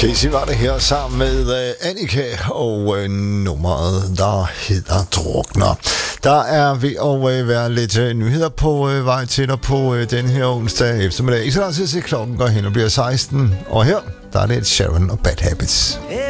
Casey var det her sammen med Annika og nummeret, der hedder Drukner. Der er ved at være lidt nyheder på vej til dig på den her onsdag eftermiddag. Ikke så lang tid til klokken går hen og bliver 16. Og her, der er lidt Sharon og Bad Habits.